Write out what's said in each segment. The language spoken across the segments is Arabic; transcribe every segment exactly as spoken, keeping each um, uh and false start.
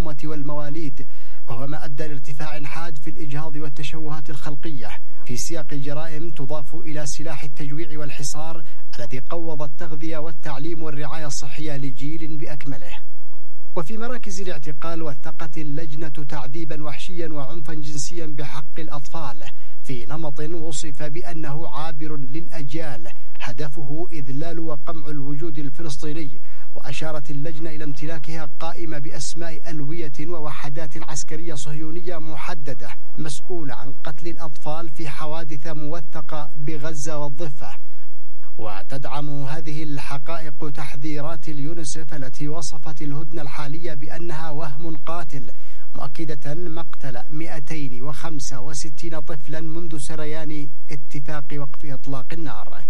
الأرملة والمواليد، وهو ما أدى لارتفاع حاد في الإجهاض والتشوهات الخلقية في سياق جرائم تضاف إلى سلاح التجويع والحصار الذي قوض التغذية والتعليم والرعاية الصحية لجيل بأكمله. وفي مراكز الاعتقال وثقت اللجنة تعذيبا وحشيا وعنفا جنسيا بحق الأطفال في نمط وصف بأنه عابر للأجيال هدفه إذلال وقمع الوجود الفلسطيني. وأشارت اللجنة إلى امتلاكها قائمة بأسماء ألوية ووحدات عسكرية صهيونية محددة مسؤولة عن قتل الأطفال في حوادث موثقة بغزة والضفة. وتدعم هذه الحقائق تحذيرات اليونسف التي وصفت الهدنة الحالية بأنها وهم قاتل، مؤكدة مقتل مئتين وخمسة وستين طفلا منذ سريان اتفاق وقف إطلاق النار.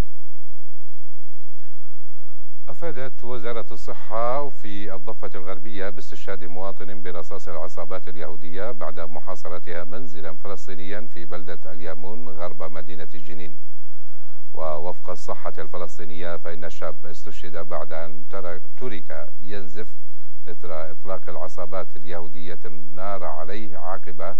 أفادت وزارة الصحة في الضفة الغربية باستشهاد مواطن برصاص العصابات اليهودية بعد محاصرتها منزلا فلسطينيا في بلدة اليامون غرب مدينة جنين. ووفق الصحة الفلسطينية فإن الشاب استشهد بعد أن ترك ينزف إثر إطلاق العصابات اليهودية النار عليه عقب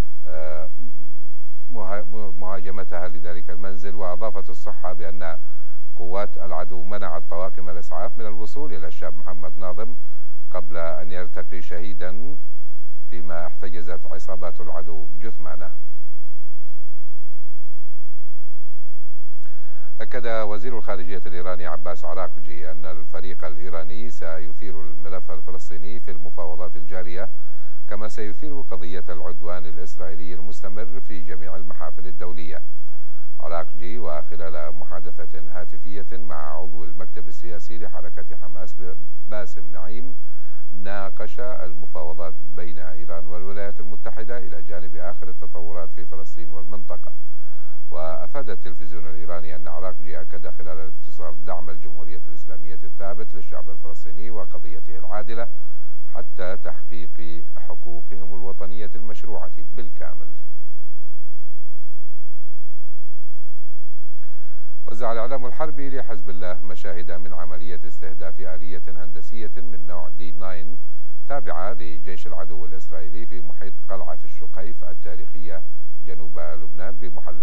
مهاجمتها لذلك المنزل. وأضافت الصحة بأن قوات العدو منعت طواقم الإسعاف من الوصول إلى الشاب محمد ناظم قبل أن يرتقي شهيدا، فيما احتجزت عصابات العدو جثمانه. أكد وزير الخارجية الإيراني عباس عراقجي أن الفريق الإيراني سيثير الملف الفلسطيني في المفاوضات الجارية، كما سيثير قضية العدوان الإسرائيلي المستمر في جميع المحافل الدولية. عراقجي وخلال محادثة هاتفية مع عضو المكتب السياسي لحركة حماس باسم نعيم ناقش المفاوضات بين إيران والولايات المتحدة إلى جانب آخر التطورات في فلسطين والمنطقة. وأفاد التلفزيون الإيراني أن عراقجي أكد خلال الاتصال دعم الجمهورية الإسلامية الثابت للشعب الفلسطيني وقضيته العادلة حتى تحقيق حقوقهم الوطنية المشروعة بالكامل. وزع الإعلام الحربي لحزب الله مشاهد من عملية استهداف آلية هندسية من نوع دي تسعة تابعة لجيش العدو الإسرائيلي في محيط قلعة الشقيف التاريخية جنوب لبنان بمحافظة